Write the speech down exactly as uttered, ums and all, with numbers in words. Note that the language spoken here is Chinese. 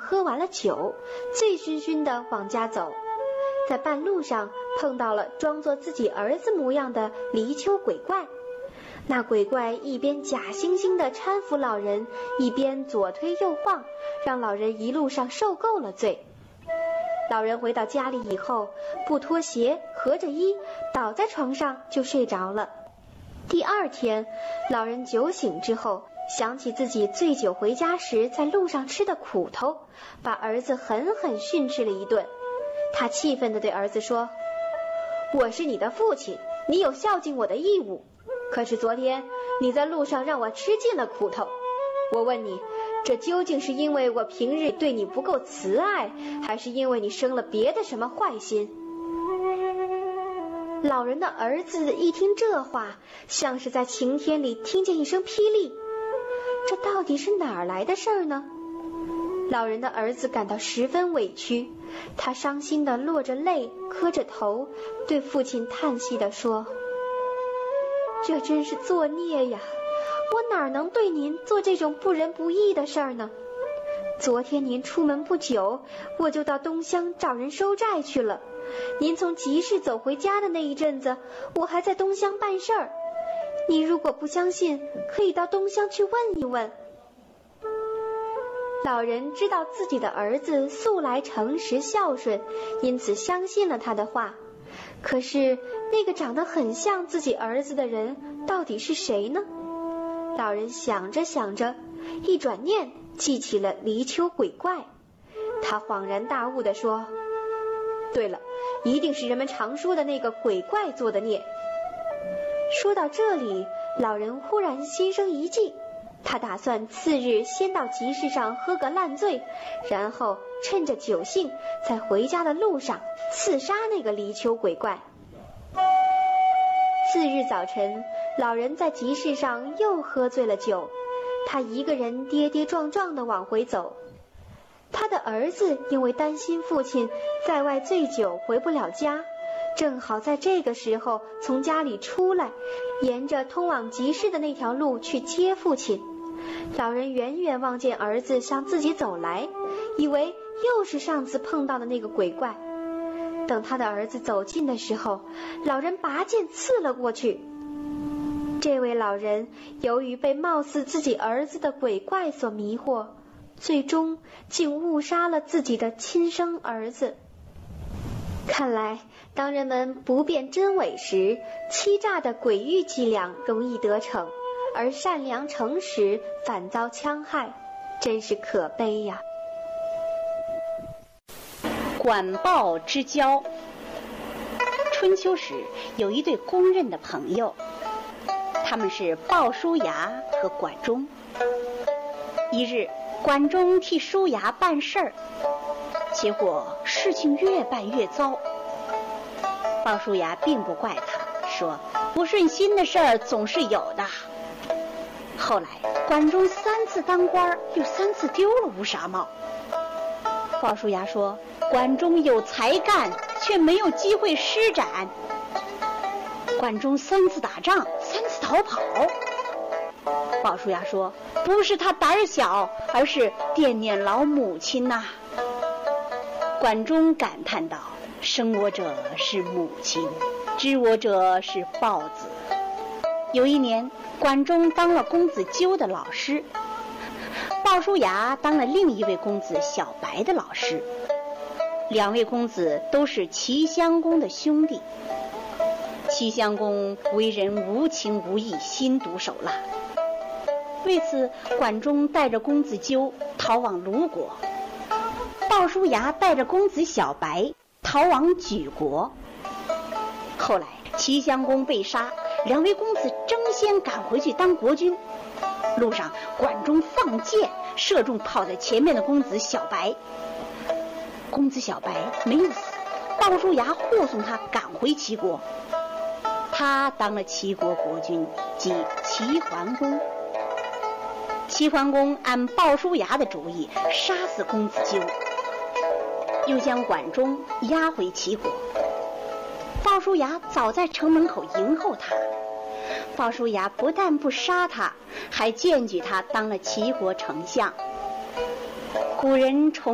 喝完了酒，醉醺醺地往家走。在半路上碰到了装作自己儿子模样的泥鳅鬼怪，那鬼怪一边假惺惺地搀扶老人，一边左推右晃，让老人一路上受够了罪。老人回到家里以后，不脱鞋，合着衣，倒在床上就睡着了。第二天，老人酒醒之后，想起自己醉酒回家时在路上吃的苦头，把儿子狠狠训斥了一顿。他气愤地对儿子说：我是你的父亲，你有孝敬我的义务，可是昨天你在路上让我吃尽了苦头。我问你，这究竟是因为我平日对你不够慈爱，还是因为你生了别的什么坏心？老人的儿子一听这话，像是在晴天里听见一声霹雳，这到底是哪儿来的事儿呢？老人的儿子感到十分委屈，他伤心地落着泪，磕着头，对父亲叹息地说：这真是作孽呀，我哪能对您做这种不仁不义的事儿呢？昨天您出门不久，我就到东乡找人收债去了。您从集市走回家的那一阵子，我还在东乡办事儿。您如果不相信，可以到东乡去问一问。老人知道自己的儿子素来诚实孝顺，因此相信了他的话。可是那个长得很像自己儿子的人到底是谁呢？老人想着想着，一转念记起了泥鳅鬼怪。他恍然大悟地说：对了，一定是人们常说的那个鬼怪做的孽。说到这里，老人忽然心生一计，他打算次日先到集市上喝个烂醉，然后趁着酒兴，在回家的路上刺杀那个泥鳅鬼怪。次日早晨，老人在集市上又喝醉了酒，他一个人跌跌撞撞地往回走。他的儿子因为担心父亲在外醉酒回不了家，正好在这个时候从家里出来，沿着通往集市的那条路去接父亲。老人远远望见儿子向自己走来，以为又是上次碰到的那个鬼怪。等他的儿子走近的时候，老人拔剑刺了过去。这位老人由于被貌似自己儿子的鬼怪所迷惑，最终竟误杀了自己的亲生儿子。看来当人们不辨真伪时，欺诈的诡异伎俩容易得逞，而善良诚实反遭戕害，真是可悲呀。 管鲍之交。春秋时有一对公认的朋友，他们是鲍叔牙和管仲。一日，管仲替叔牙办事儿，结果事情越办越糟。鲍叔牙并不怪他，说不顺心的事儿总是有的。后来管仲三次当官，又三次丢了乌纱帽。鲍叔牙说，管仲有才干，却没有机会施展。管仲三次打仗，三次逃跑。鲍叔牙说，不是他胆小，而是惦念老母亲呐、啊。管仲感叹道，生我者是母亲，知我者是豹子。有一年，管仲当了公子纠的老师，鲍叔牙当了另一位公子小白的老师。两位公子都是齐襄公的兄弟。齐襄公为人无情无义，心毒手辣。为此，管仲带着公子纠逃往鲁国，鲍叔牙带着公子小白逃往莒国。后来齐襄公被杀，两位公子争先赶回去当国君。路上，管仲放箭射中跑在前面的公子小白，公子小白没有死，鲍叔牙护送他赶回齐国。他当了齐国国君，即齐桓公。齐桓公按鲍叔牙的主意杀死公子纠，又将管仲押回齐国。鲍叔牙早在城门口迎候他，鲍叔牙不但不杀他，还荐举他当了齐国丞相。古人崇